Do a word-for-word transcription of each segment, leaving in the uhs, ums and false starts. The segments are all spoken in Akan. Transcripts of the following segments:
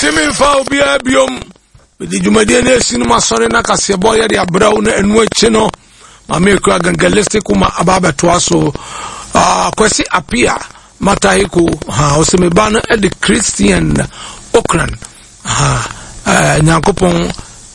Mentimi fa obi abiom. Di jumadi ne sinu masore na kase boy de abraw na enu achi no. Ma me kura gangalistic kuma ababa to aso. Ah kwesi apia mataiko ha osemeba no e de Christian Okran. Ha Nyankopon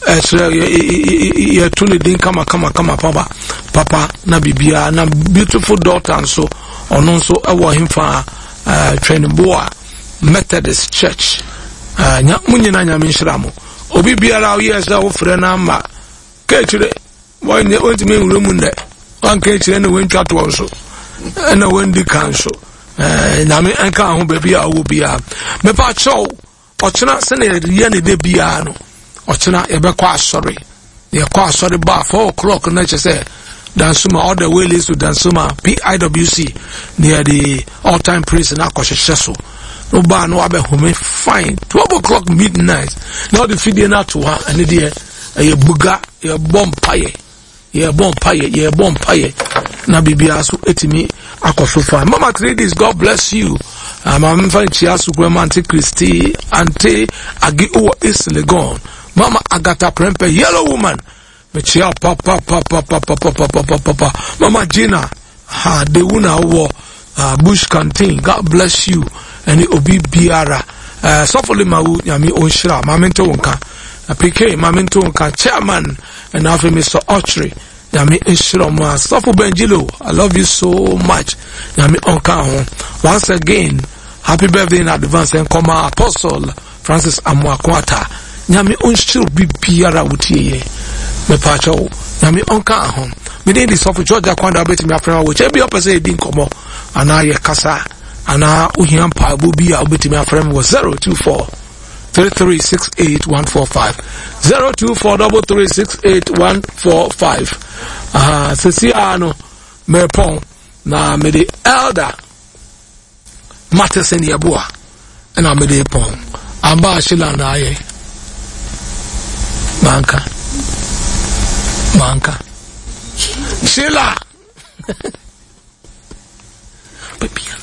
ye tuni din kama kama kama papa papa na bibia na beautiful daughter and so ono so ewo himfa training boy Methodist Church nya munyina nya menhiramo obi biara o yesa wo frɛ na ma kechire wonye ontime nwuremu nde wan kechire na wentwa to so na wendi kanso na me anka ho bia wo bia me pa chow ochina se na ye ne de bia no ochina ebe kwa asori ye kwa asori ba four o'clock na che say Dansuma all the way leads to Dansuma P I W C near the all time praise na koshesheso no ba no abe home fine twelve o'clock midnight now the video na to her and there ye buga ye bomb paye ye bomb paye ye bomb paye na bibia so etimi akoso fine mama three days God bless you um I'm fine chiasu grandma auntie Christy auntie agi o is legon Mama Agata Prempe, yellow woman. Mechia papa papa papa papa papa papa. Mama Gina, ha de una wo Bush Canteen. God bless you. And it obi biara. Uh sofoli mawu yami onshira. Mamento unka. P K mamento unka chairman and after Mister Archery. Yami onshira ma. Sofo Benjilo, I love you so much. Yami onka hon. Once again, happy birthday in advance and come Apostle Francis Amwakwata. Nyami onshiro bibiara wutie me pacho nyami onka ahom me dey this of Georgia kwanda beti me afra wo che bi opese e din komo ana ye kasa ana uhiam pa bo bi a beti me afra me zero two four three three six eight one four five zero two four three three six eight one four five ah sesi ano me pon na me the elder Matesen Yabua na me dey pon amba shila na aye Manka. Manka. Sheila. Baby.